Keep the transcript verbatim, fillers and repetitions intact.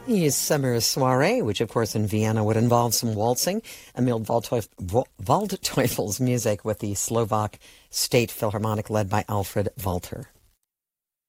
The summer soiree, which of course in Vienna would involve some waltzing, Emil Waldteuf- Waldteufel's music with the Slovak State Philharmonic led by Alfred Walter.